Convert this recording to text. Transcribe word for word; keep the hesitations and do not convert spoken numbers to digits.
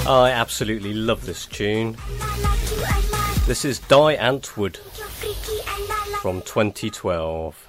I absolutely love this tune. This is Die Antwoord from twenty twelve.